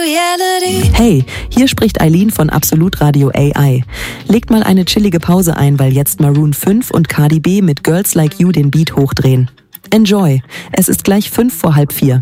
Hey, hier spricht Eileen von Absolut Radio AI. Legt mal eine chillige Pause ein, weil jetzt Maroon 5 und Cardi B mit Girls Like You den Beat hochdrehen. Enjoy! Es ist gleich 3:55.